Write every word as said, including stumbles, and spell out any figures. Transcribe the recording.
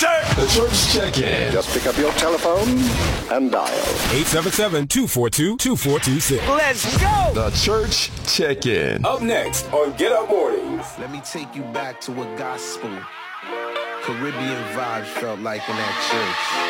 check. The Church Check-In. Just pick up your telephone and dial eight seven seven, two four two, two four two six. Let's go. The Church Check-In. Up next on Get Up Mornings. Let me take you back to what gospel, Caribbean vibes felt like in that church.